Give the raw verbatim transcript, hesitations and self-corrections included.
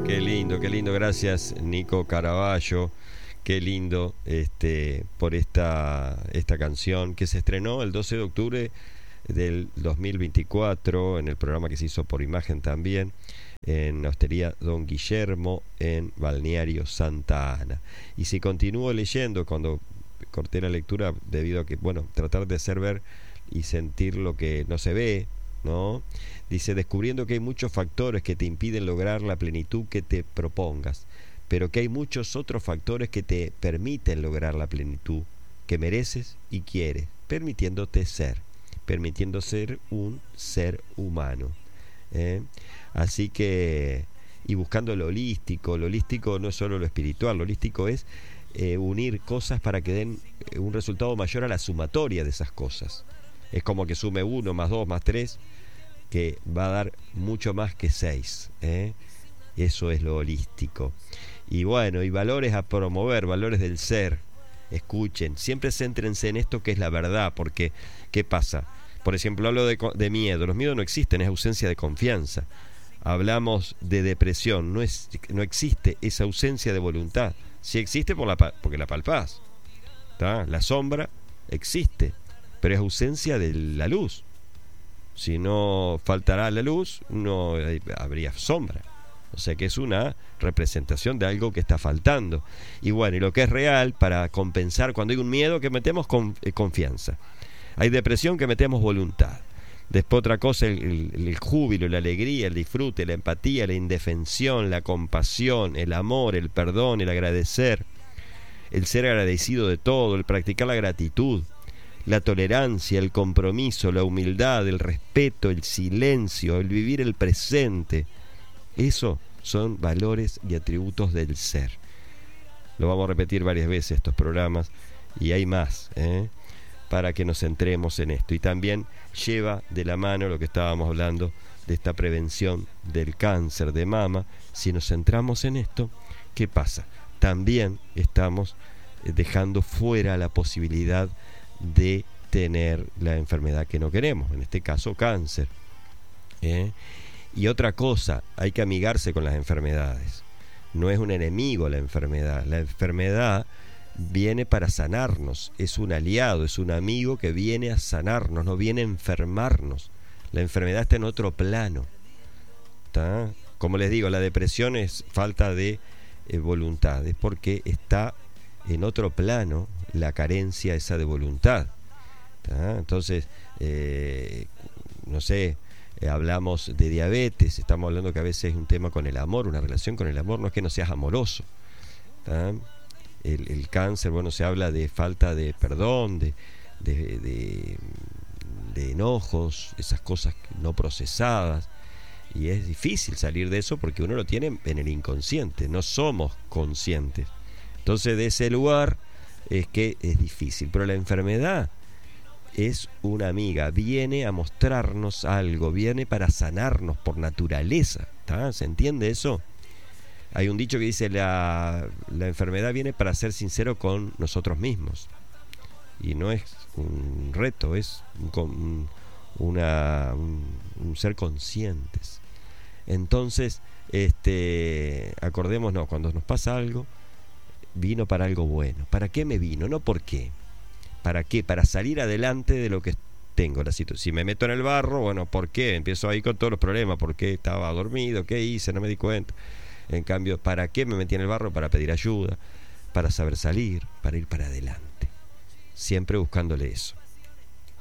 Qué lindo, qué lindo. Gracias, Nico Caraballo. Qué lindo este, por esta, esta canción que se estrenó el doce de octubre del dos mil veinticuatro en el programa que se hizo por Imagen también, en la Hostería Don Guillermo, en Balneario Santa Ana. Y si continúo leyendo, cuando corté la lectura, debido a que, bueno, tratar de hacer ver y sentir lo que no se ve, ¿no? Dice, descubriendo que hay muchos factores que te impiden lograr la plenitud que te propongas, pero que hay muchos otros factores que te permiten lograr la plenitud que mereces y quieres, permitiéndote ser, permitiendo ser un ser humano. ¿eh? Así que, y buscando lo holístico, lo holístico no es solo lo espiritual, lo holístico es eh, unir cosas para que den un resultado mayor a la sumatoria de esas cosas. Es como que sume uno más dos más tres, que va a dar mucho más que seis. ¿eh? Eso es lo holístico. Y bueno, y valores a promover, valores del ser. Escuchen, siempre céntrense en esto que es la verdad, porque ¿qué pasa? Por ejemplo, hablo de, de miedo. Los miedos no existen, es ausencia de confianza. Hablamos de depresión, no, es, no existe esa ausencia de voluntad. Si existe por la, porque la palpás. ¿tá? La sombra existe, pero es ausencia de la luz. Si no faltará la luz, no habría sombra. O sea que es una representación de algo que está faltando. Y bueno, y lo que es real, para compensar, cuando hay un miedo, que metemos con, eh, confianza. Hay depresión, que metemos voluntad. Después otra cosa, el, el, el júbilo, la alegría, el disfrute, la empatía, la indefensión, la compasión, el amor, el perdón, el agradecer, el ser agradecido de todo, el practicar la gratitud, la tolerancia, el compromiso, la humildad, el respeto, el silencio, el vivir el presente. Eso son valores y atributos del ser. Lo vamos a repetir varias veces estos programas, y hay más, ¿eh? para que nos centremos en esto. Y también lleva de la mano lo que estábamos hablando de esta prevención del cáncer de mama. Si nos centramos en esto, ¿qué pasa? También estamos dejando fuera la posibilidad de tener la enfermedad que no queremos, en este caso cáncer. ¿eh? Y otra cosa, hay que amigarse con las enfermedades. No es un enemigo la enfermedad. La enfermedad viene para sanarnos, es un aliado, es un amigo que viene a sanarnos, no viene a enfermarnos. La enfermedad está en otro plano. ¿tá? Como les digo, la depresión es falta de eh, voluntad, es porque está en otro plano la carencia esa de voluntad. ¿tá? Entonces, eh, no sé, eh, hablamos de diabetes, estamos hablando que a veces es un tema con el amor, una relación con el amor, no es que no seas amoroso. ¿tá? El, el cáncer, bueno, se habla de falta de perdón, de, de, de, de enojos, esas cosas no procesadas, y es difícil salir de eso porque uno lo tiene en el inconsciente, no somos conscientes. Entonces, de ese lugar es que es difícil, pero la enfermedad es una amiga, viene a mostrarnos algo, viene para sanarnos por naturaleza. ¿tá? ¿Se entiende eso? Hay un dicho que dice, la, la enfermedad viene para ser sincero con nosotros mismos. Y no es un reto, es un, una, un, un ser conscientes. Entonces, este, acordémonos, cuando nos pasa algo, vino para algo bueno. ¿Para qué me vino? No por qué. ¿Para qué? Para salir adelante de lo que tengo. La situación. Si me meto en el barro, bueno, ¿por qué? Empiezo ahí con todos los problemas. ¿Por qué estaba dormido? ¿Qué hice? No me di cuenta. En cambio, ¿para qué me metí en el barro? Para pedir ayuda, para saber salir, para ir para adelante. Siempre buscándole eso.